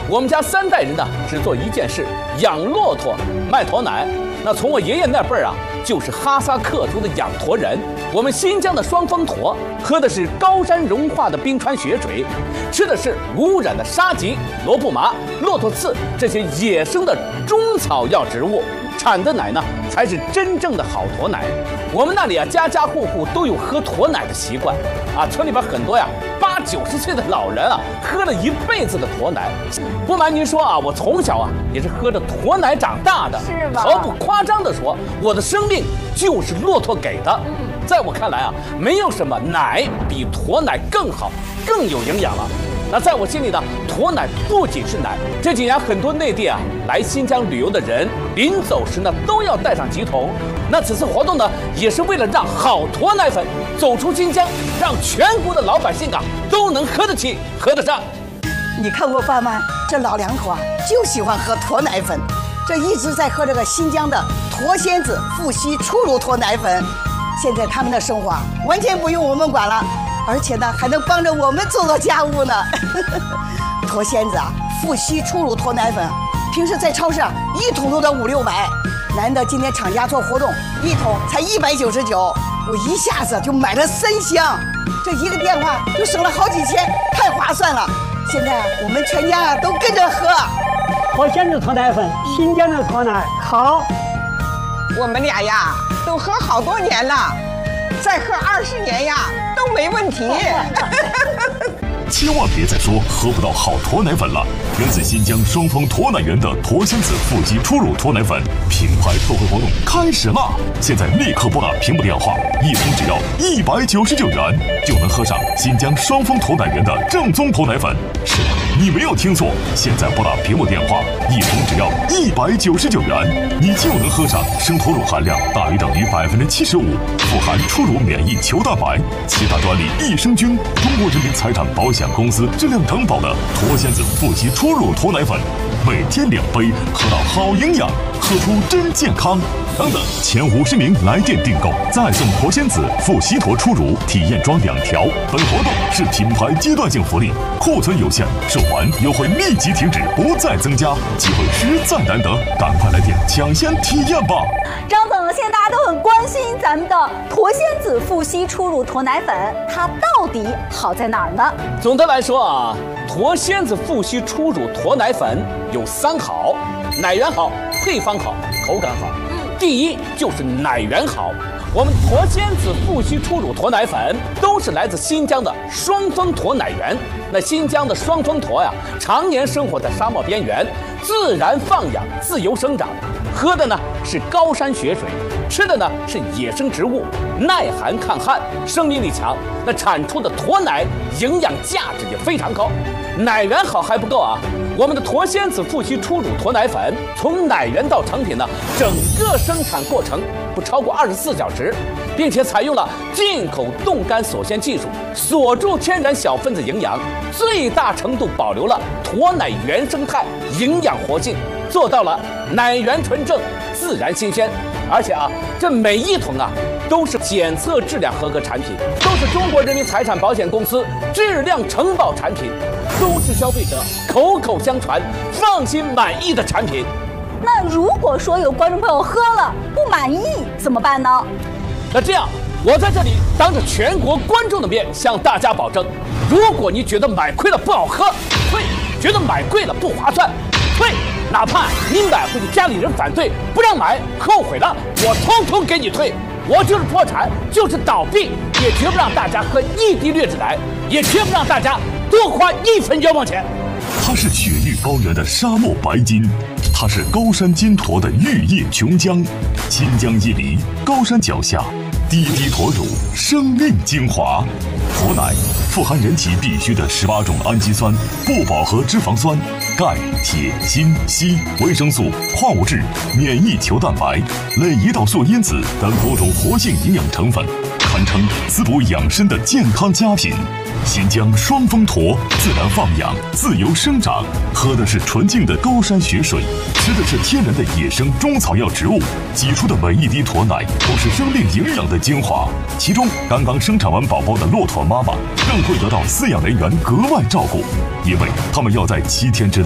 我们家3代人呢，只做一件事：养骆驼、卖驼奶。那从我爷爷那辈儿啊，就是哈萨克族的养驼人。我们新疆的双峰驼喝的是高山融化的冰川雪水，吃的是无污染的沙棘、罗布麻、骆驼刺这些野生的中草药植物，产的奶呢才是真正的好驼奶。我们那里啊，家家户户都有喝驼奶的习惯啊，村里边很多呀80、90岁的老人啊，喝了一辈子的驼奶。不瞒您说啊，我从小啊也是喝着驼奶长大的， 是吗？ 毫不夸张地说，我的生命就是骆驼给的。在我看来啊，没有什么奶比驼奶更好、更有营养了。那在我心里呢，驼奶不仅是奶。这几年很多内地啊来新疆旅游的人，临走时呢都要带上几桶。那此次活动呢，也是为了让好驼奶粉走出新疆，让全国的老百姓啊都能喝得起、喝得上。 你看过爸妈这老两口啊，就喜欢喝驼奶粉，这一直在喝这个新疆的驼仙子富硒初乳驼奶粉。现在他们的生活啊，完全不用我们管了，而且呢，还能帮着我们做家务呢。驼仙子啊，富硒初乳驼奶粉，平时在超市啊，1桶都得5、6百，难得今天厂家做活动，1桶才199，我一下子就买了3箱，这一个电话就省了好几千，太划算了。现在我们全家都跟着喝。 驼仙子驼奶粉，新疆的驼奶好。 我们俩呀都喝好多年了，再喝20年呀都没问题。 千万别再说喝不到好驼奶粉了！源自新疆双峰驼奶园的驼仙子富硒初乳驼奶粉品牌特惠活动开始啦！现在立刻拨打屏幕电话，1桶只要199元，就能喝上新疆双峰驼奶园的正宗驼奶粉。是的，你没有听错，现在拨打屏幕电话，1桶只要199元，你就能喝上生驼乳含量大于等于75%，富含初乳免疫球蛋白、其他专利益生菌，中国人民财产保险公司质量承保的驼仙子富硒初乳驼奶粉，每天2杯，喝到好营养，喝出真健康。等等，前50名来电订购，再送驼仙子富硒驼初乳体验装2条。本活动是品牌阶段性福利，库存有限，售完优惠立即停止，不再增加，机会实在难得，赶快来电抢先体验吧！ 张总，现在大家都很关心咱们的驼仙子富硒初乳驼奶粉，它到底好在哪儿呢？ 总的来说啊，驼仙子富硒初乳驼奶粉有3好：奶源好、配方好、口感好。第一就是奶源好，我们驼仙子富硒初乳驼奶粉都是来自新疆的双峰驼奶源。那新疆的双峰驼呀，常年生活在沙漠边缘，自然放养，自由生长，喝的呢是高山雪水，吃的呢是野生植物，耐寒抗旱，生命力强。那产出的驼奶营养价值也非常高。奶源好还不够啊，我们的驼仙子富硒初乳驼奶粉从奶源到成品呢，整个生产过程不超过24小时，并且采用了进口冻干锁鲜技术，锁住天然小分子营养，最大程度保留了驼奶原生态营养活性，做到了奶源纯正、自然新鲜。而且啊，这每1桶啊都是检测质量合格产品，都是中国人民财产保险公司质量承保产品，都是消费者口口相传、放心满意的产品。 那如果说有观众朋友喝了不满意怎么办呢？ 那这样，我在这里当着全国观众的面向大家保证，如果你觉得买亏了不好喝，退；觉得买贵了不划算，退。哪怕你买回去家里人反对不让买，后悔了，我通通给你退。我就是破产，就是倒闭，也绝不让大家喝1滴劣质奶，也绝不让大家多花1分冤枉钱。 它是雪域高原的沙漠白金，它是高山金驼的玉叶琼浆，新疆伊犁高山脚下，滴滴驼乳，生命精华。驼奶富含人体必需的18种氨基酸、不饱和脂肪酸、钙、铁、锌、硒、维生素、矿物质、免疫球蛋白、类胰岛素因子等多种活性营养成分，堪称滋补养生的健康佳品。新疆双峰驼自然放养，自由生长，喝的是纯净的高山雪水，吃的是天然的野生中草药植物，挤出的每1滴驼奶都是生命营养的精华。其中，刚刚生产完宝宝的骆驼妈妈更会得到饲养人员格外照顾，因为他们要在7天之内